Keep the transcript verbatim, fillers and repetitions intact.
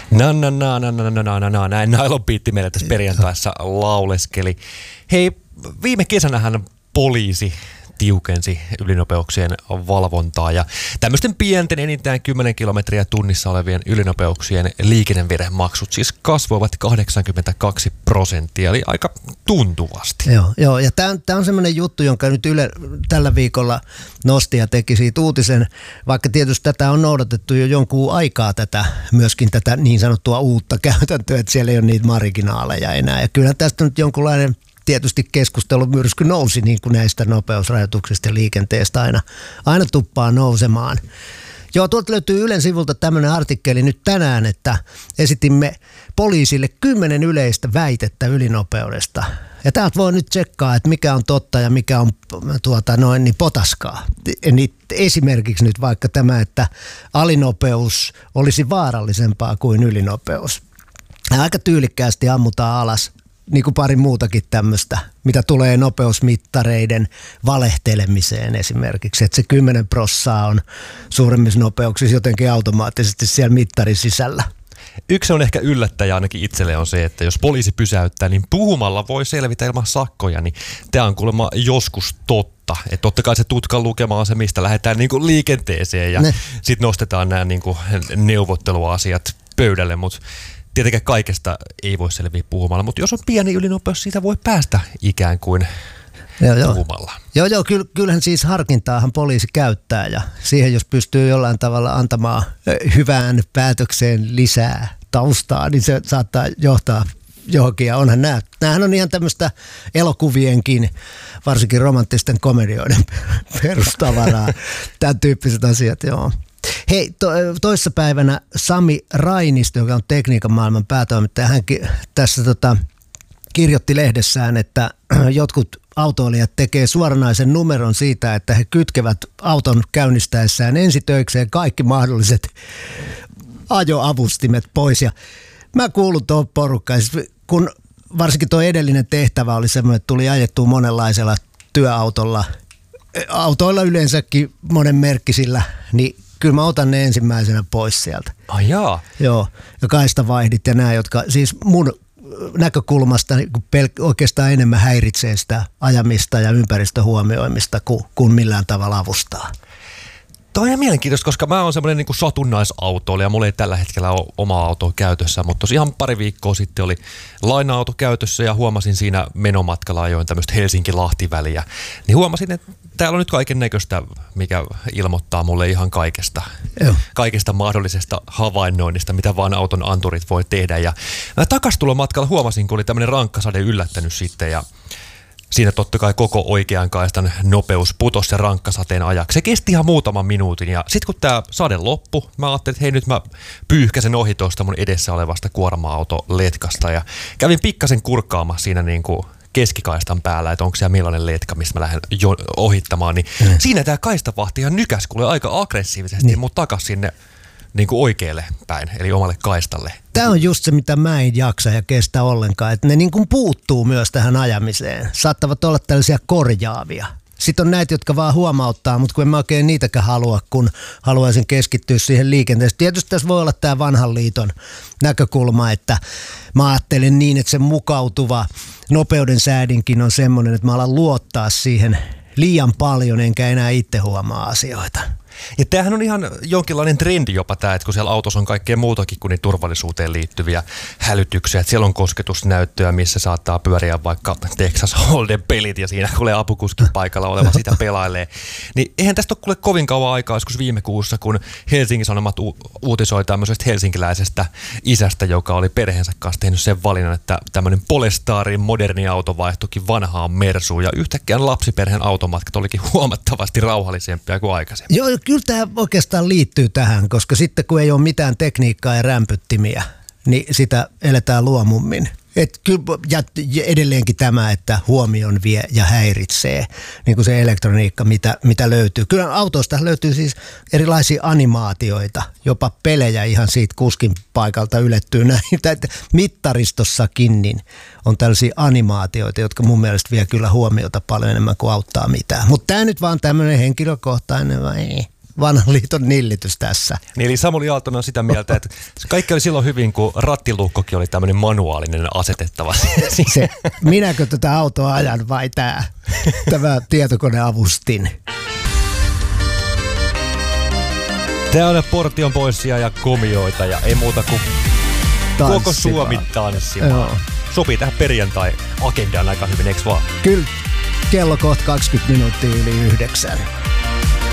No, no, no, no, no, no, no, no, näin Nailon Beat meille tässä perjantaissa lauleskeli. Hei, viime kesänähän poliisi tiukensi ylinopeuksien valvontaa ja tämmöisten pienten enintään kymmenen kilometriä tunnissa olevien ylinopeuksien liikennevirhemaksut siis kasvoivat kahdeksankymmentäkaksi prosenttia, eli aika tuntuvasti. Joo, joo. Ja tämä on semmoinen juttu, jonka nyt Yle tällä viikolla nosti ja teki siitä uutisen, vaikka tietysti tätä on noudatettu jo jonkun aikaa tätä, myöskin tätä niin sanottua uutta käytäntöä, että siellä ei ole niitä marginaaleja enää. Ja kyllä tästä nyt jonkunlainen tietysti keskustelumyrsky nousi niin kuin näistä nopeusrajoituksista ja liikenteestä aina, aina tuppaa nousemaan. Joo, tuolta löytyy Ylen sivulta tämmöinen artikkeli nyt tänään, että esitimme poliisille kymmenen yleistä väitettä ylinopeudesta. Ja täältä voi nyt tsekkaa, että mikä on totta ja mikä on tuota, noin niin potaskaa. Niin esimerkiksi nyt vaikka tämä, että alinopeus olisi vaarallisempaa kuin ylinopeus. Ja aika tyylikkäästi ammutaan alas niin kuin pari muutakin tämmöistä, mitä tulee nopeusmittareiden valehtelemiseen esimerkiksi. Että se kymmenen prossaa on suuremmissa nopeuksissa jotenkin automaattisesti siellä mittarin sisällä. Yksi on ehkä yllättäjä ainakin itselle on se, että jos poliisi pysäyttää, niin puhumalla voi selvitä ilman sakkoja, niin tämä on kuulemma joskus totta. Että totta kai se tutkan lukema on se, mistä lähdetään niinku liikenteeseen ja sitten nostetaan nämä niinku neuvotteluasiat pöydälle, mutta tietenkään kaikesta ei voi selviä puhumalla, mutta jos on pieni ylinopeus, siitä voi päästä ikään kuin joo, puhumalla. Joo, joo, kyllähän siis harkintaahan poliisi käyttää ja siihen jos pystyy jollain tavalla antamaan hyvään päätökseen lisää taustaa, niin se saattaa johtaa johonkin. Ja onhan nämä, nämähän on ihan tämmöistä elokuvienkin, varsinkin romanttisten komedioiden perustavaraa, tämän tyyppiset asiat, joo. Hei, to, toissapäivänä Sami Rainisto, joka on tekniikan maailman päätoimittaja, hän tässä tota, kirjoitti lehdessään, että jotkut autoilijat tekee suoranaisen numeron siitä, että he kytkevät auton käynnistäessään ensitöikseen kaikki mahdolliset ajoavustimet pois. Ja mä kuulun tuohon porukkaan, kun varsinkin tuo edellinen tehtävä oli semmoinen, että tuli ajettua monenlaisella työautolla, autoilla yleensäkin monen merkkisillä, niin kyllä mä otan ne ensimmäisenä pois sieltä. Ai jaa. Joo, ja kaistavaihdit ja nämä, jotka siis mun näkökulmasta niin pel- oikeastaan enemmän häiritsee sitä ajamista ja ympäristöhuomioimista kuin, kuin millään tavalla avustaa. Toi on ihan mielenkiintoista, koska mä oon semmoinen niin kuin satunnaisautoilija. Mulla ei tällä hetkellä ole omaa autoa käytössä, mutta tosiaan pari viikkoa sitten oli laina-auto käytössä ja huomasin siinä menomatkalla ajoin tämmöistä Helsinki-Lahti-väliä. Niin huomasin, että täällä on nyt kaiken näköistä, mikä ilmoittaa mulle ihan kaikesta, Joo. kaikesta mahdollisesta havainnoinnista, mitä vaan auton anturit voi tehdä. Ja takastulomatkalla huomasin, kun oli tämmöinen rankkasade yllättänyt sitten ja siinä totta kai koko oikean kaistan nopeus putosi sen rankkasateen ajaksi. Se kesti ihan muutaman minuutin ja sitten kun tämä sade loppui, mä ajattelin, että hei nyt mä pyyhkäsen ohi tuosta mun edessä olevasta kuorma-auto-letkasta ja kävin pikkasen kurkkaamassa siinä niin kuin keskikaistan päällä, että onko siellä millainen letka, mistä mä lähden jo ohittamaan. Niin mm. siinä tämä kaistavahti ihan nykäs kuule aika aggressiivisesti niin. mut takas sinne niin kuin oikealle päin, eli omalle kaistalle. Tämä on just se, mitä mä en jaksa ja kestä ollenkaan, että ne niin kuin puuttuu myös tähän ajamiseen. Saattavat olla tällaisia korjaavia. Sitten on näitä, jotka vaan huomauttaa, mutta kun en mä oikein niitäkään halua, kun haluaisin keskittyä siihen liikenteeseen. Tietysti tässä voi olla tämä vanhan liiton näkökulma, että mä ajattelen niin, että se mukautuva nopeuden säädinkin on semmoinen, että mä alan luottaa siihen liian paljon, enkä enää itse huomaa asioita. Ja tämähän on ihan jonkinlainen trendi jopa tämä, että kun siellä autossa on kaikkea muutakin kuin niin turvallisuuteen liittyviä hälytyksiä. Että siellä on kosketusnäyttöä, missä saattaa pyöriä vaikka Texas Hold'em pelit ja siinä kuulee apukuskin paikalla oleva sitä pelailee. Niin eihän tästä ole kuule kovin kauan aikaa, joskus viime kuussa, kun Helsingin Sanomat u- uutisoi tämmöisestä helsinkiläisestä isästä, joka oli perheensä kanssa tehnyt sen valinnan, että tämmöinen Polestarin moderni auto vaihtuikin vanhaan Mersuun ja yhtäkkiä lapsiperheen automatkat olikin huomattavasti rauhallisempia kuin aikaisemmin. Joo, kyllä tämä oikeastaan liittyy tähän, koska sitten kun ei ole mitään tekniikkaa ja rämpyttimiä, niin sitä eletään luomummin. Et kyllä, ja edelleenkin tämä, että huomion vie ja häiritsee, niin kuin se elektroniikka, mitä, mitä löytyy. Kyllä autoista löytyy siis erilaisia animaatioita, jopa pelejä ihan siitä kuskin paikalta ylettyy näin. Mittaristossakin niin on tällaisia animaatioita, jotka mun mielestä vie kyllä huomiota paljon enemmän kuin auttaa mitään. Mutta tämä nyt vaan tämmöinen henkilökohtainen vai ei? vanhan liiton nillitys tässä. Niin, eli Samuli Aaltonen on sitä mieltä, että kaikki oli silloin hyvin, kun rattilukkokin oli tämmöinen manuaalinen asetettava. Se, minäkö tätä autoa ajan vai tämä, tämä tietokoneavustin? Tää on Portion Boysia ja komioita ja ei muuta kuin koko Suomi tanssimaan. Joo. Sopii tähän perjantai-agendaan aika hyvin, eikö vaan? Kyllä, kello kohta kaksikymmentä minuuttia yli yhdeksän.